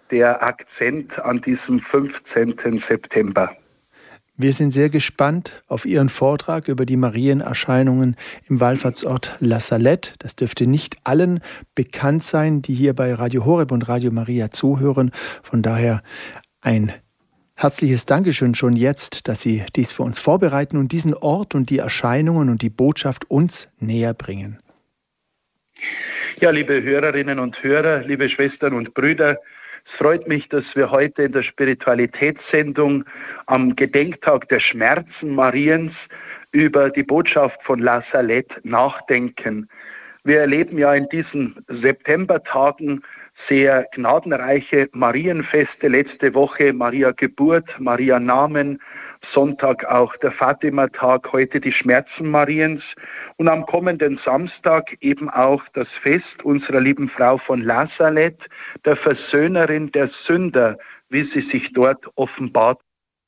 der Akzent an diesem 15. September. Wir sind sehr gespannt auf Ihren Vortrag über die Marienerscheinungen im Wallfahrtsort La Salette. Das dürfte nicht allen bekannt sein, die hier bei Radio Horeb und Radio Maria zuhören. Von daher ein herzliches Dankeschön schon jetzt, dass Sie dies für uns vorbereiten und diesen Ort und die Erscheinungen und die Botschaft uns näher bringen. Ja, liebe Hörerinnen und Hörer, liebe Schwestern und Brüder, es freut mich, dass wir heute in der Spiritualitätssendung am Gedenktag der Schmerzen Mariens über die Botschaft von La Salette nachdenken. Wir erleben ja in diesen Septembertagen sehr gnadenreiche Marienfeste. Letzte Woche Maria Geburt, Maria Namen, Sonntag auch der Fatima-Tag, heute die Schmerzen Mariens und am kommenden Samstag eben auch das Fest unserer lieben Frau von La Salette, der Versöhnerin der Sünder, wie sie sich dort offenbart.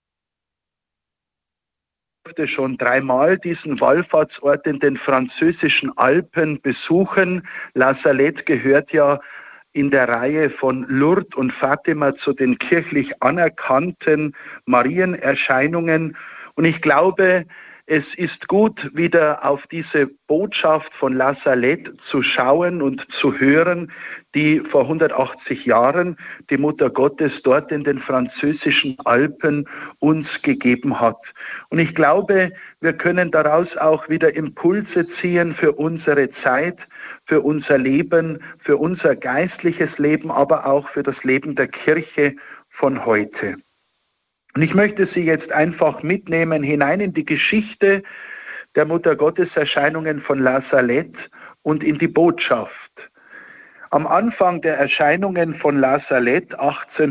Ich durfte schon 3-mal diesen Wallfahrtsort in den französischen Alpen besuchen. La Salette gehört ja in der Reihe von Lourdes und Fatima zu den kirchlich anerkannten Marienerscheinungen. Und ich glaube, es ist gut, wieder auf diese Botschaft von La Salette zu schauen und zu hören, die vor 180 Jahren die Mutter Gottes dort in den französischen Alpen uns gegeben hat. Und ich glaube, wir können daraus auch wieder Impulse ziehen für unsere Zeit, für unser Leben, für unser geistliches Leben, aber auch für das Leben der Kirche von heute. Und ich möchte Sie jetzt einfach mitnehmen hinein in die Geschichte der Mutter-Gottes-Erscheinungen von La Salette und in die Botschaft. Am Anfang der Erscheinungen von La Salette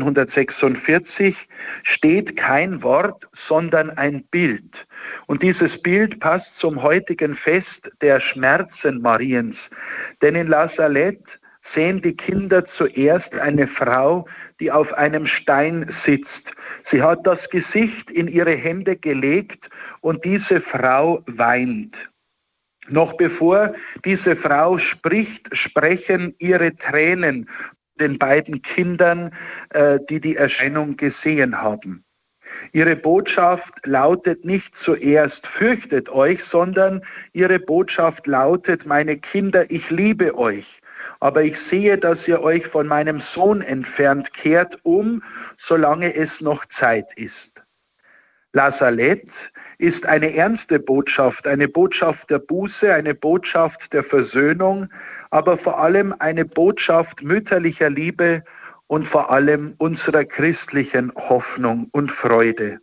1846 steht kein Wort, sondern ein Bild. Und dieses Bild passt zum heutigen Fest der Schmerzen Mariens. Denn in La Salette sehen die Kinder zuerst eine Frau, die auf einem Stein sitzt. Sie hat das Gesicht in ihre Hände gelegt und diese Frau weint. Noch bevor diese Frau spricht, sprechen ihre Tränen den beiden Kindern, die die Erscheinung gesehen haben. Ihre Botschaft lautet nicht zuerst, fürchtet euch, sondern ihre Botschaft lautet, meine Kinder, ich liebe euch. Aber ich sehe, dass ihr euch von meinem Sohn entfernt, kehrt um, solange es noch Zeit ist. La Salette ist eine ernste Botschaft, eine Botschaft der Buße, eine Botschaft der Versöhnung, aber vor allem eine Botschaft mütterlicher Liebe und vor allem unserer christlichen Hoffnung und Freude.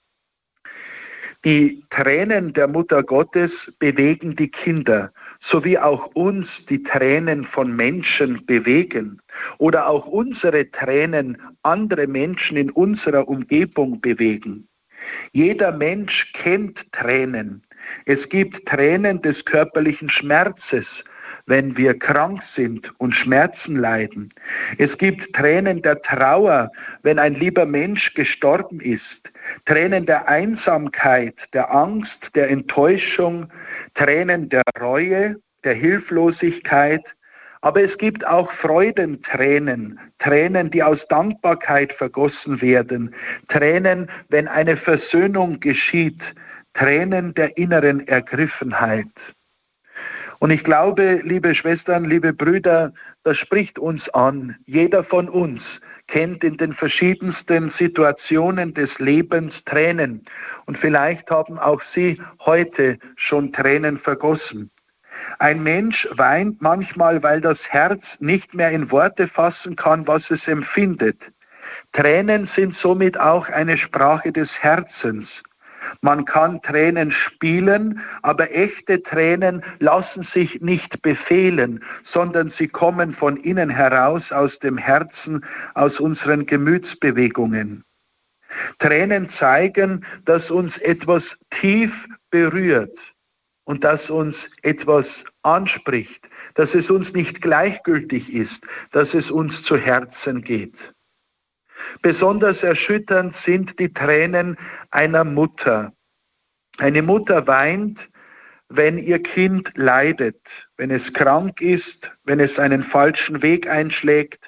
Die Tränen der Mutter Gottes bewegen die Kinder, so wie auch uns die Tränen von Menschen bewegen oder auch unsere Tränen andere Menschen in unserer Umgebung bewegen. Jeder Mensch kennt Tränen. Es gibt Tränen des körperlichen Schmerzes, wenn wir krank sind und Schmerzen leiden. Es gibt Tränen der Trauer, wenn ein lieber Mensch gestorben ist. Tränen der Einsamkeit, der Angst, der Enttäuschung, Tränen der Reue, der Hilflosigkeit. Aber es gibt auch Freudentränen, Tränen, die aus Dankbarkeit vergossen werden, Tränen, wenn eine Versöhnung geschieht, Tränen der inneren Ergriffenheit. Und ich glaube, liebe Schwestern, liebe Brüder, das spricht uns an. Jeder von uns kennt in den verschiedensten Situationen des Lebens Tränen. Und vielleicht haben auch Sie heute schon Tränen vergossen. Ein Mensch weint manchmal, weil das Herz nicht mehr in Worte fassen kann, was es empfindet. Tränen sind somit auch eine Sprache des Herzens. Man kann Tränen spielen, aber echte Tränen lassen sich nicht befehlen, sondern sie kommen von innen heraus, aus dem Herzen, aus unseren Gemütsbewegungen. Tränen zeigen, dass uns etwas tief berührt und dass uns etwas anspricht, dass es uns nicht gleichgültig ist, dass es uns zu Herzen geht. Besonders erschütternd sind die Tränen einer Mutter. Eine Mutter weint, wenn ihr Kind leidet, wenn es krank ist, wenn es einen falschen Weg einschlägt,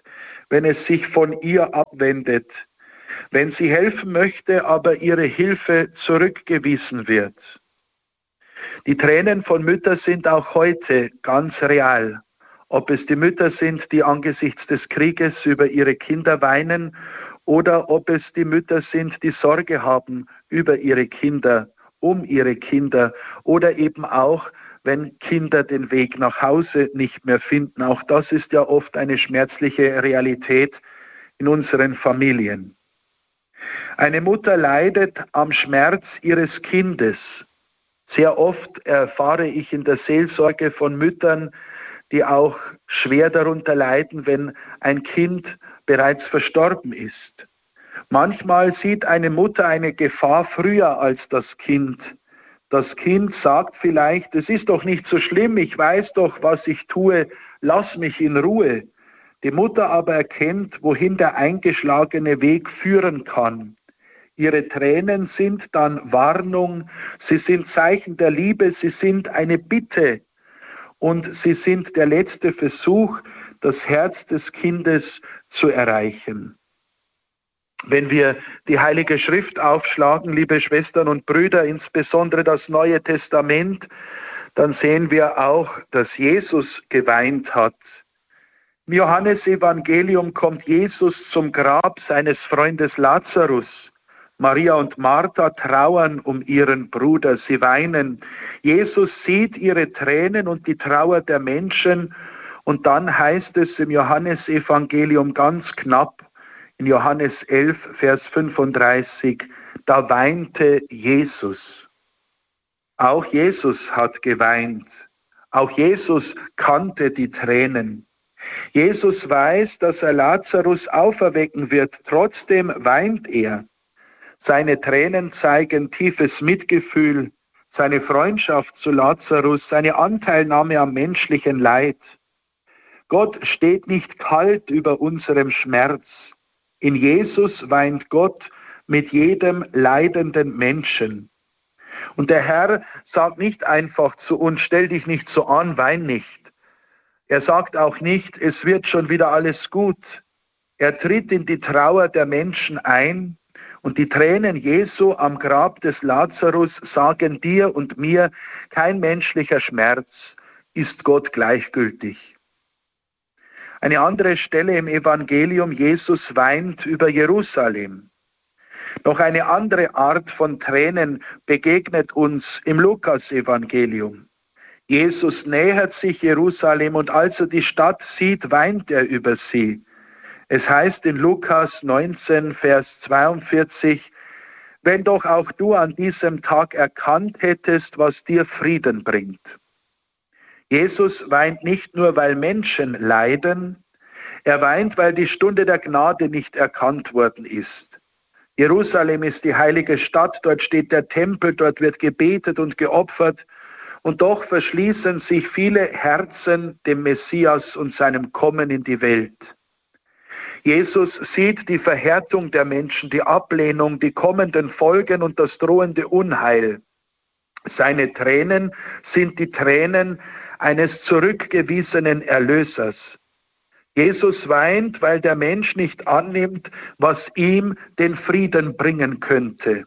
wenn es sich von ihr abwendet, wenn sie helfen möchte, aber ihre Hilfe zurückgewiesen wird. Die Tränen von Müttern sind auch heute ganz real. Ob es die Mütter sind, die angesichts des Krieges über ihre Kinder weinen, oder ob es die Mütter sind, die Sorge haben über ihre Kinder, um ihre Kinder, oder eben auch, wenn Kinder den Weg nach Hause nicht mehr finden. Auch das ist ja oft eine schmerzliche Realität in unseren Familien. Eine Mutter leidet am Schmerz ihres Kindes. Sehr oft erfahre ich in der Seelsorge von Müttern, die auch schwer darunter leiden, wenn ein Kind bereits verstorben ist. Manchmal sieht eine Mutter eine Gefahr früher als das Kind. Das Kind sagt vielleicht, es ist doch nicht so schlimm, ich weiß doch, was ich tue, lass mich in Ruhe. Die Mutter aber erkennt, wohin der eingeschlagene Weg führen kann. Ihre Tränen sind dann Warnung, sie sind Zeichen der Liebe, sie sind eine Bitte und sie sind der letzte Versuch, das Herz des Kindes zu erreichen. Wenn wir die Heilige Schrift aufschlagen, liebe Schwestern und Brüder, insbesondere das Neue Testament, dann sehen wir auch, dass Jesus geweint hat. Im Johannesevangelium kommt Jesus zum Grab seines Freundes Lazarus. Maria und Martha trauern um ihren Bruder, sie weinen. Jesus sieht ihre Tränen und die Trauer der Menschen und dann heißt es im Johannesevangelium ganz knapp, in Johannes 11, Vers 35, da weinte Jesus. Auch Jesus hat geweint. Auch Jesus kannte die Tränen. Jesus weiß, dass er Lazarus auferwecken wird. Trotzdem weint er. Seine Tränen zeigen tiefes Mitgefühl, seine Freundschaft zu Lazarus, seine Anteilnahme am menschlichen Leid. Gott steht nicht kalt über unserem Schmerz. In Jesus weint Gott mit jedem leidenden Menschen. Und der Herr sagt nicht einfach zu uns, stell dich nicht so an, wein nicht. Er sagt auch nicht, es wird schon wieder alles gut. Er tritt in die Trauer der Menschen ein und die Tränen Jesu am Grab des Lazarus sagen dir und mir, kein menschlicher Schmerz ist Gott gleichgültig. Eine andere Stelle im Evangelium, Jesus weint über Jerusalem. Noch eine andere Art von Tränen begegnet uns im Lukas-Evangelium. Jesus nähert sich Jerusalem und als er die Stadt sieht, weint er über sie. Es heißt in Lukas 19, Vers 42, wenn doch auch du an diesem Tag erkannt hättest, was dir Frieden bringt. Jesus weint nicht nur, weil Menschen leiden, er weint, weil die Stunde der Gnade nicht erkannt worden ist. Jerusalem ist die heilige Stadt, dort steht der Tempel, dort wird gebetet und geopfert und doch verschließen sich viele Herzen dem Messias und seinem Kommen in die Welt. Jesus sieht die Verhärtung der Menschen, die Ablehnung, die kommenden Folgen und das drohende Unheil. Seine Tränen sind die Tränen eines zurückgewiesenen Erlösers. Jesus weint, weil der Mensch nicht annimmt, was ihm den Frieden bringen könnte.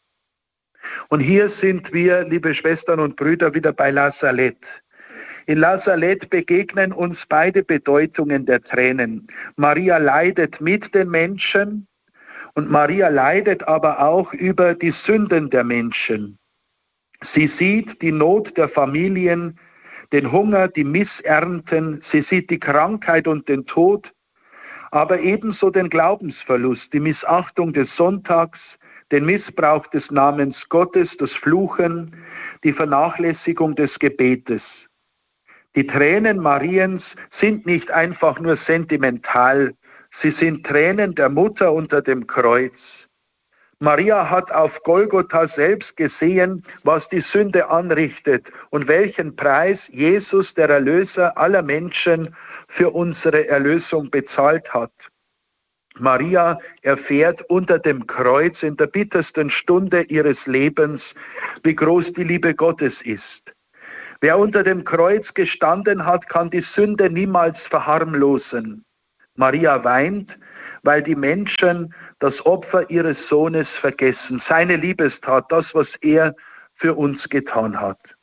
Und hier sind wir, liebe Schwestern und Brüder, wieder bei La Salette. In La Salette begegnen uns beide Bedeutungen der Tränen. Maria leidet mit den Menschen und Maria leidet aber auch über die Sünden der Menschen. Sie sieht die Not der Familien, den Hunger, die Missernten, sie sieht die Krankheit und den Tod, aber ebenso den Glaubensverlust, die Missachtung des Sonntags, den Missbrauch des Namens Gottes, das Fluchen, die Vernachlässigung des Gebetes. Die Tränen Mariens sind nicht einfach nur sentimental, sie sind Tränen der Mutter unter dem Kreuz. Maria hat auf Golgotha selbst gesehen, was die Sünde anrichtet und welchen Preis Jesus, der Erlöser aller Menschen, für unsere Erlösung bezahlt hat. Maria erfährt unter dem Kreuz in der bittersten Stunde ihres Lebens, wie groß die Liebe Gottes ist. Wer unter dem Kreuz gestanden hat, kann die Sünde niemals verharmlosen. Maria weint, weil die Menschen das Opfer ihres Sohnes vergessen, seine Liebestat, das, was er für uns getan hat.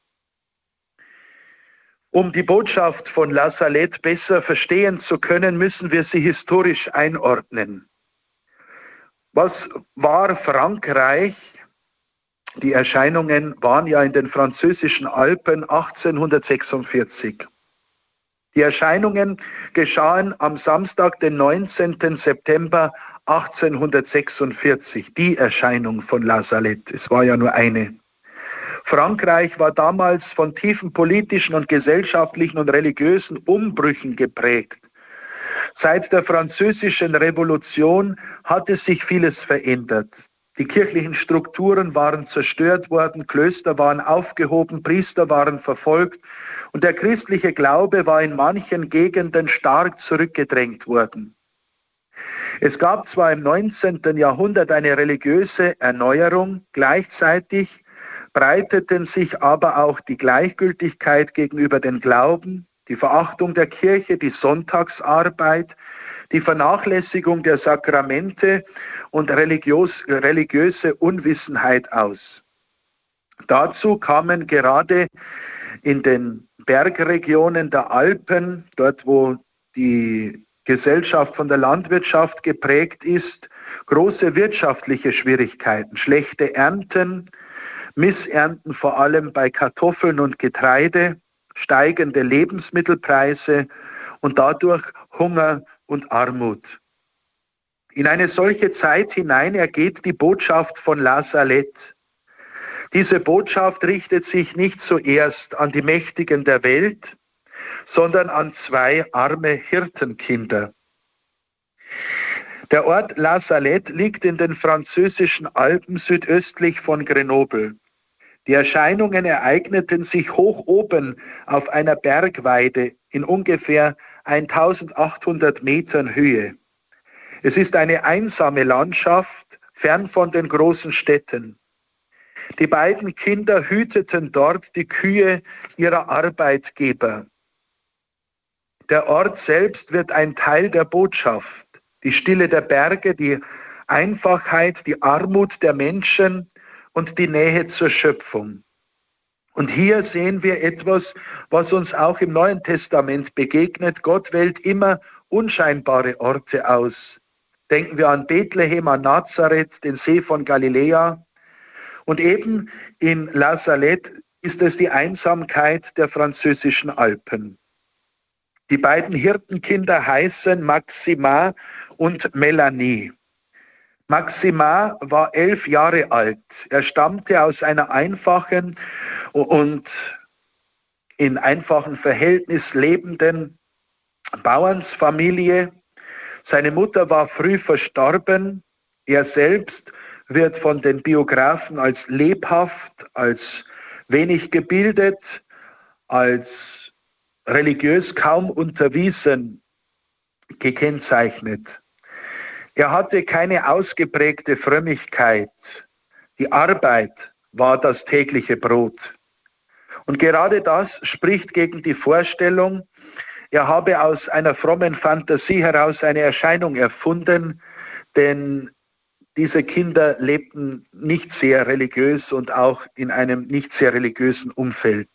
Um die Botschaft von La Salette besser verstehen zu können, müssen wir sie historisch einordnen. Was war Frankreich? Die Erscheinungen waren ja in den französischen Alpen 1846. Die Erscheinungen geschahen am Samstag, den 19. September 1846. Die Erscheinung von La Salette. Es war ja nur eine. Frankreich war damals von tiefen politischen und gesellschaftlichen und religiösen Umbrüchen geprägt. Seit der Französischen Revolution hatte sich vieles verändert. Die kirchlichen Strukturen waren zerstört worden, Klöster waren aufgehoben, Priester waren verfolgt und der christliche Glaube war in manchen Gegenden stark zurückgedrängt worden. Es gab zwar im 19. Jahrhundert eine religiöse Erneuerung, gleichzeitig breiteten sich aber auch die Gleichgültigkeit gegenüber dem Glauben, die Verachtung der Kirche, die Sonntagsarbeit, die Vernachlässigung der Sakramente und religiöse Unwissenheit aus. Dazu kamen gerade in den Bergregionen der Alpen, dort wo die Gesellschaft von der Landwirtschaft geprägt ist, große wirtschaftliche Schwierigkeiten, schlechte Ernten, Missernten vor allem bei Kartoffeln und Getreide, steigende Lebensmittelpreise und dadurch Hunger und Armut. In eine solche Zeit hinein ergeht die Botschaft von La Salette. Diese Botschaft richtet sich nicht zuerst an die Mächtigen der Welt, sondern an zwei arme Hirtenkinder. Der Ort La Salette liegt in den französischen Alpen südöstlich von Grenoble. Die Erscheinungen ereigneten sich hoch oben auf einer Bergweide in ungefähr 1800 Metern Höhe. Es ist eine einsame Landschaft, fern von den großen Städten. Die beiden Kinder hüteten dort die Kühe ihrer Arbeitgeber. Der Ort selbst wird ein Teil der Botschaft. Die Stille der Berge, die Einfachheit, die Armut der Menschen und die Nähe zur Schöpfung. Und hier sehen wir etwas, was uns auch im Neuen Testament begegnet. Gott wählt immer unscheinbare Orte aus. Denken wir an Bethlehem, an Nazareth, den See von Galiläa. Und eben in La Salette ist es die Einsamkeit der französischen Alpen. Die beiden Hirtenkinder heißen Maxima und Melanie. Maxima war 11 Jahre alt. Er stammte aus einer einfachen und in einfachen Verhältnis lebenden Bauernsfamilie. Seine Mutter war früh verstorben. Er selbst wird von den Biografen als lebhaft, als wenig gebildet, als religiös kaum unterwiesen gekennzeichnet. Er hatte keine ausgeprägte Frömmigkeit. Die Arbeit war das tägliche Brot. Und gerade das spricht gegen die Vorstellung, er habe aus einer frommen Fantasie heraus eine Erscheinung erfunden, denn diese Kinder lebten nicht sehr religiös und auch in einem nicht sehr religiösen Umfeld.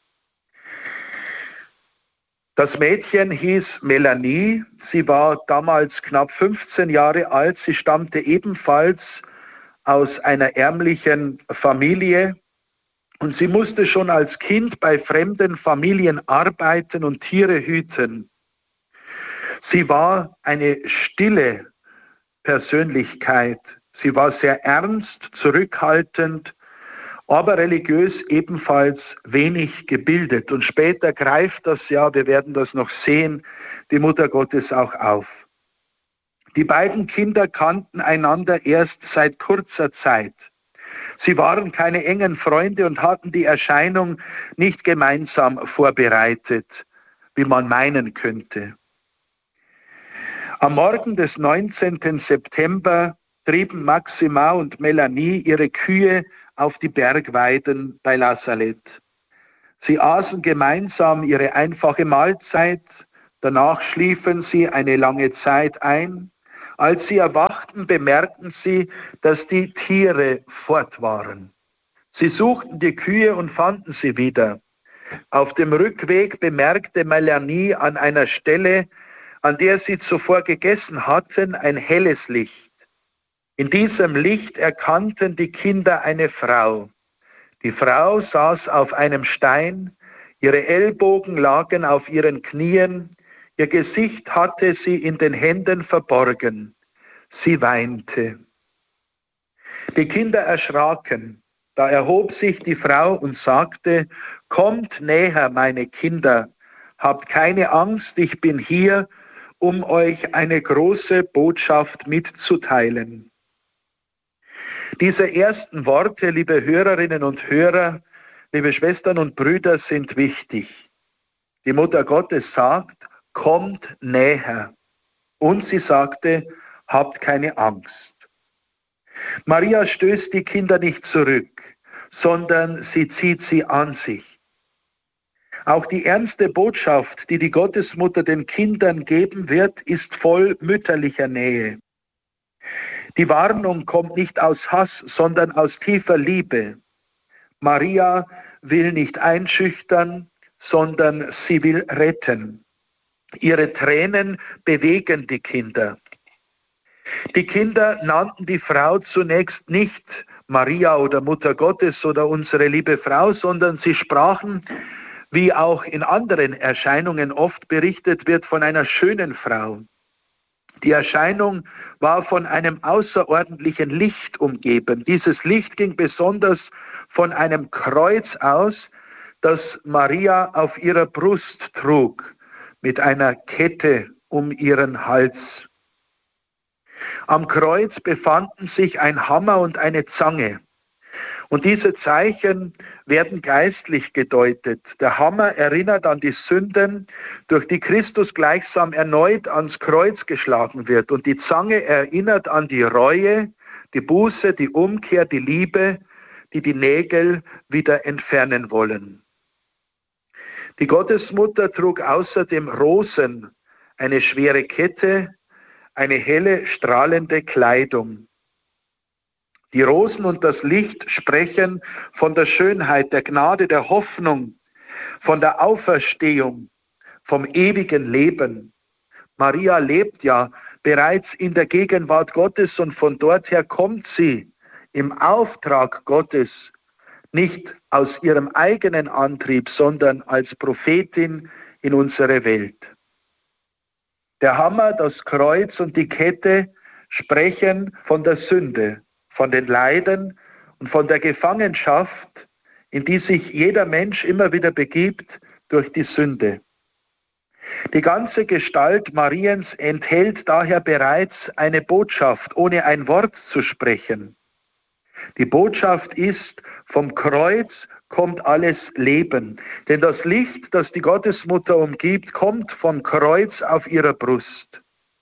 Das Mädchen hieß Melanie, sie war damals knapp 15 Jahre alt, sie stammte ebenfalls aus einer ärmlichen Familie und sie musste schon als Kind bei fremden Familien arbeiten und Tiere hüten. Sie war eine stille Persönlichkeit, sie war sehr ernst, zurückhaltend, aber religiös ebenfalls wenig gebildet. Und später greift das ja, wir werden das noch sehen, die Mutter Gottes auch auf. Die beiden Kinder kannten einander erst seit kurzer Zeit. Sie waren keine engen Freunde und hatten die Erscheinung nicht gemeinsam vorbereitet, wie man meinen könnte. Am Morgen des 19. September trieben Maxima und Melanie ihre Kühe auf die Bergweiden bei La Salette. Sie aßen gemeinsam ihre einfache Mahlzeit, Danach schliefen sie eine lange Zeit ein. Als sie erwachten, bemerkten sie, dass die Tiere fort waren. Sie suchten die Kühe und fanden sie wieder. Auf dem Rückweg bemerkte Melanie an einer Stelle, an der sie zuvor gegessen hatten, ein helles Licht. In diesem Licht erkannten die Kinder eine Frau. Die Frau saß auf einem Stein, ihre Ellbogen lagen auf ihren Knien, ihr Gesicht hatte sie in den Händen verborgen. Sie weinte. Die Kinder erschraken. Da erhob sich die Frau und sagte: Kommt näher, meine Kinder, habt keine Angst, ich bin hier, um euch eine große Botschaft mitzuteilen. Diese ersten Worte, liebe Hörerinnen und Hörer, liebe Schwestern und Brüder, sind wichtig. Die Mutter Gottes sagt: Kommt näher. Und sie sagte: Habt keine Angst. Maria stößt die Kinder nicht zurück, sondern sie zieht sie an sich. Auch die ernste Botschaft, die die Gottesmutter den Kindern geben wird, ist voll mütterlicher Nähe. Die Warnung kommt nicht aus Hass, sondern aus tiefer Liebe. Maria will nicht einschüchtern, sondern sie will retten. Ihre Tränen bewegen die Kinder. Die Kinder nannten die Frau zunächst nicht Maria oder Mutter Gottes oder unsere liebe Frau, sondern sie sprachen, wie auch in anderen Erscheinungen oft berichtet wird, von einer schönen Frau. Die Erscheinung war von einem außerordentlichen Licht umgeben. Dieses Licht ging besonders von einem Kreuz aus, das Maria auf ihrer Brust trug, mit einer Kette um ihren Hals. Am Kreuz befanden sich ein Hammer und eine Zange. Und diese Zeichen werden geistlich gedeutet. Der Hammer erinnert an die Sünden, durch die Christus gleichsam erneut ans Kreuz geschlagen wird. Und die Zange erinnert an die Reue, die Buße, die Umkehr, die Liebe, die die Nägel wieder entfernen wollen. Die Gottesmutter trug außerdem Rosen, eine schwere Kette, eine helle, strahlende Kleidung. Die Rosen und das Licht sprechen von der Schönheit, der Gnade, der Hoffnung, von der Auferstehung, vom ewigen Leben. Maria lebt ja bereits in der Gegenwart Gottes und von dort her kommt sie im Auftrag Gottes, nicht aus ihrem eigenen Antrieb, sondern als Prophetin in unsere Welt. Der Hammer, das Kreuz und die Kette sprechen von der Sünde, von den Leiden und von der Gefangenschaft, in die sich jeder Mensch immer wieder begibt durch die Sünde. Die ganze Gestalt Mariens enthält daher bereits eine Botschaft, ohne ein Wort zu sprechen. Die Botschaft ist: Vom Kreuz kommt alles Leben. Denn das Licht, das die Gottesmutter umgibt, kommt vom Kreuz auf ihrer Brust.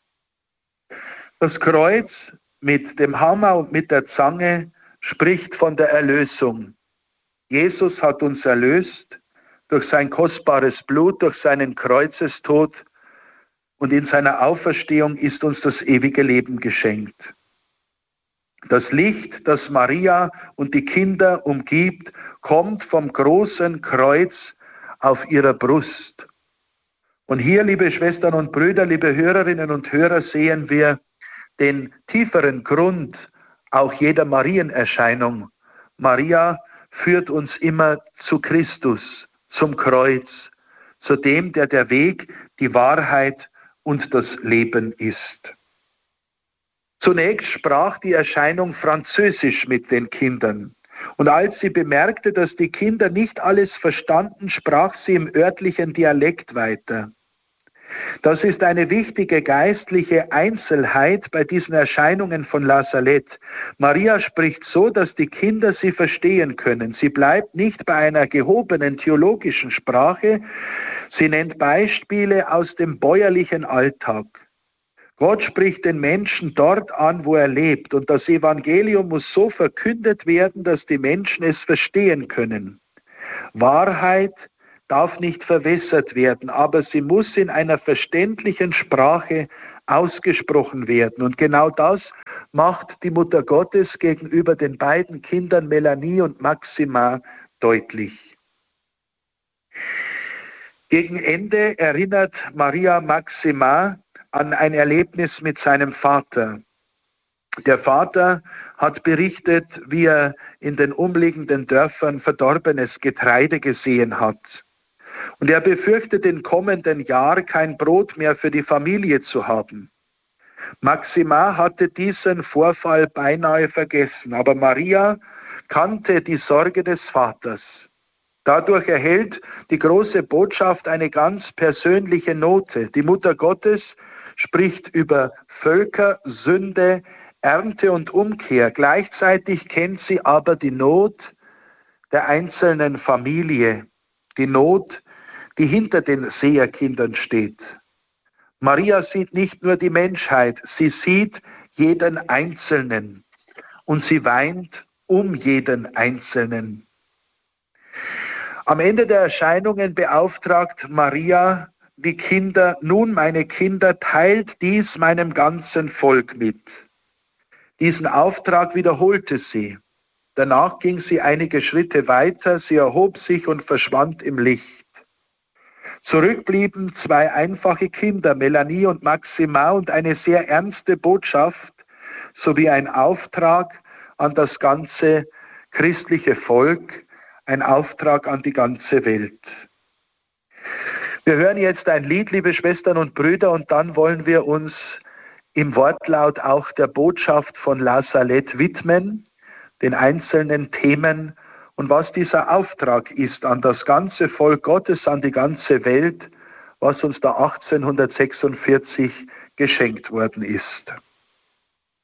Das Kreuz mit dem Hammer und mit der Zange spricht von der Erlösung. Jesus hat uns erlöst durch sein kostbares Blut, durch seinen Kreuzestod, und in seiner Auferstehung ist uns das ewige Leben geschenkt. Das Licht, das Maria und die Kinder umgibt, kommt vom großen Kreuz auf ihrer Brust. Und hier, liebe Schwestern und Brüder, liebe Hörerinnen und Hörer, sehen wir den tieferen Grund auch jeder Marienerscheinung. Maria führt uns immer zu Christus, zum Kreuz, zu dem, der der Weg, die Wahrheit und das Leben ist. Zunächst sprach die Erscheinung Französisch mit den Kindern. Und als sie bemerkte, dass die Kinder nicht alles verstanden, sprach sie im örtlichen Dialekt weiter. Das ist eine wichtige geistliche Einzelheit bei diesen Erscheinungen von La Salette. Maria spricht so, dass die Kinder sie verstehen können. Sie bleibt nicht bei einer gehobenen theologischen Sprache. Sie nennt Beispiele aus dem bäuerlichen Alltag. Gott spricht den Menschen dort an, wo er lebt. Und das Evangelium muss so verkündet werden, dass die Menschen es verstehen können. Wahrheit, darf nicht verwässert werden, aber sie muss in einer verständlichen Sprache ausgesprochen werden. Und genau das macht die Mutter Gottes gegenüber den beiden Kindern Melanie und Maxima deutlich. Gegen Ende erinnert Maria Maxima an ein Erlebnis mit seinem Vater. Der Vater hat berichtet, wie er in den umliegenden Dörfern verdorbenes Getreide gesehen hat. Und er befürchtet, im kommenden Jahr kein Brot mehr für die Familie zu haben. Maxima hatte diesen Vorfall beinahe vergessen, aber Maria kannte die Sorge des Vaters. Dadurch erhält die große Botschaft eine ganz persönliche Note. Die Mutter Gottes spricht über Völker, Sünde, Ernte und Umkehr. Gleichzeitig kennt sie aber die Not der einzelnen Familie, die Not, die hinter den Seherkindern steht. Maria sieht nicht nur die Menschheit, sie sieht jeden Einzelnen und sie weint um jeden Einzelnen. Am Ende der Erscheinungen beauftragt Maria die Kinder: Nun, meine Kinder, teilt dies meinem ganzen Volk mit. Diesen Auftrag wiederholte sie. Danach ging sie einige Schritte weiter, sie erhob sich und verschwand im Licht. Zurück blieben zwei einfache Kinder, Melanie und Maxima, und eine sehr ernste Botschaft sowie ein Auftrag an das ganze christliche Volk, ein Auftrag an die ganze Welt. Wir hören jetzt ein Lied, liebe Schwestern und Brüder, und dann wollen wir uns im Wortlaut auch der Botschaft von La Salette widmen, den einzelnen Themen und was dieser Auftrag ist an das ganze Volk Gottes, an die ganze Welt, was uns da 1846 geschenkt worden ist.